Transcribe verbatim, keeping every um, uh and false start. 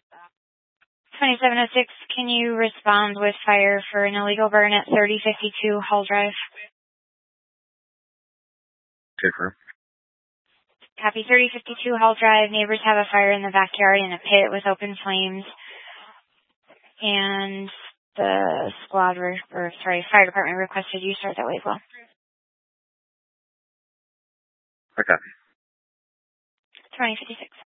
twenty-seven oh six, can you respond with fire for an illegal burn at thirty fifty-two Hall Drive? Different. Copy. thirty fifty-two Hall Drive. Neighbors have a fire in the backyard in a pit with open flames. And the squad, re- or sorry, fire department requested you start that way as well. Okay. twenty fifty-six.